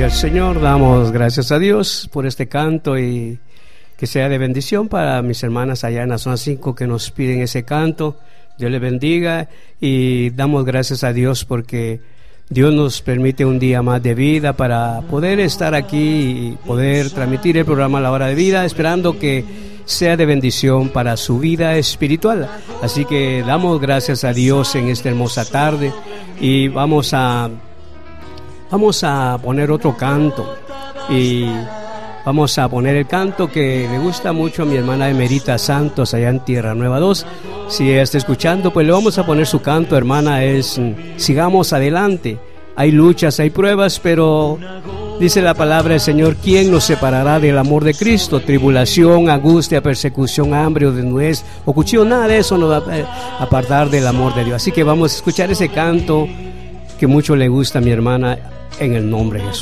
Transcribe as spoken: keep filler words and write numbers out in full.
Gloria al Señor, damos gracias a Dios por este canto y que sea de bendición para mis hermanas allá en la zona cinco que nos piden ese canto. Dios les bendiga y damos gracias a Dios porque Dios nos permite un día más de vida para poder estar aquí y poder transmitir el programa La Hora de Vida, esperando que sea de bendición para su vida espiritual. Así que damos gracias a Dios en esta hermosa tarde y vamos a vamos a poner otro canto y vamos a poner el canto que le gusta mucho a mi hermana Emerita Santos allá en Tierra Nueva dos. Si ella está escuchando, pues le vamos a poner su canto, hermana, es Sigamos Adelante. Hay luchas, hay pruebas, pero dice la palabra del Señor, ¿quién nos separará del amor de Cristo? Tribulación, angustia, persecución, hambre o desnudez o cuchillo, nada de eso nos va a apartar del amor de Dios. Así que vamos a escuchar ese canto que mucho le gusta a mi hermana en el nombre de Jesús.